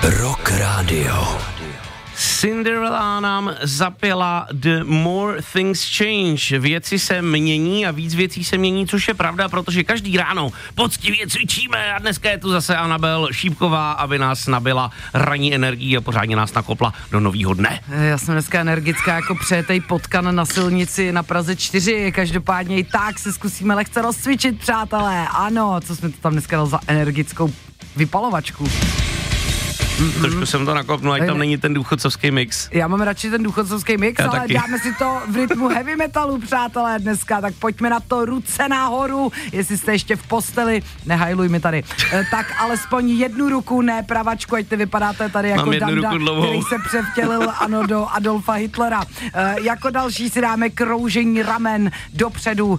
Rock Radio. Cinderella nám zapěla The More Things Change. Věci se mění a víc věcí se mění, což je pravda, protože každý ráno poctivě cvičíme a dneska je tu zase Anabel Šípková, aby nás nabila ranní energií a pořádně nás nakopla do novýho dne. Já jsem dneska energická jako přejetej potkan na silnici na Praze 4, každopádně i tak se zkusíme lehce rozcvičit, přátelé. Ano, co jsme to tam dneska dal za energickou vypalovačku. Trošku jsem to nakopnul, ať tam není ten důchodcovský mix. Já mám radši ten důchodcovský mix, ale taky. Dáme si to v rytmu heavy metalu, přátelé, dneska, tak pojďme na to, ruce nahoru, jestli jste ještě v posteli, nehajluj mi tady, tak alespoň jednu ruku, ne pravačku, ať ty vypadáte tady jako Danda, který se převtělil, ano, do Adolfa Hitlera. Jako další si dáme kroužení ramen dopředu,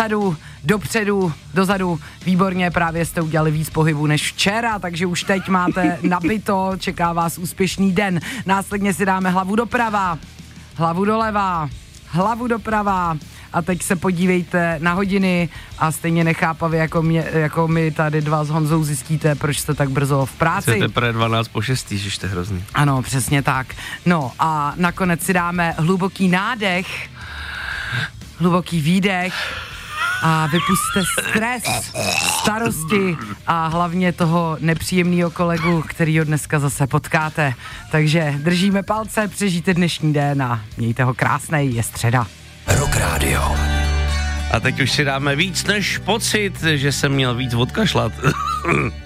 dozadu, výborně, právě jste udělali víc pohybu než včera, takže už teď máte nabito, čeká vás úspěšný den. Následně si dáme hlavu doprava, hlavu doleva, hlavu doprava a teď se podívejte na hodiny a stejně nechápavě jako my tady dva s Honzou zjistíte, proč jste tak brzo v práci. To je teprve 12:06, že to je hrozný. Ano, přesně tak. No a nakonec si dáme hluboký nádech, hluboký výdech, a vypusťte stres, starosti a hlavně toho nepříjemného kolegu, kterýho dneska zase potkáte. Takže držíme palce, přežijte dnešní den a mějte ho krásnej, je středa. Rock Radio. A teď už si dáme víc než pocit, že jsem měl víc odkašlat.